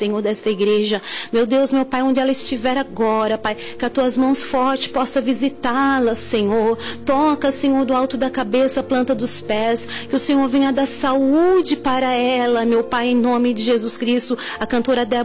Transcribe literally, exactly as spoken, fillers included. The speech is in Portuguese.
Senhor, dessa igreja, meu Deus, meu Pai, onde ela estiver agora, Pai, que as tuas mãos fortes possam visitá-la, Senhor. Toca, Senhor, do alto da cabeça, a planta dos pés, que o Senhor venha dar saúde para ela, meu Pai, em nome de Jesus Cristo. A cantora Débora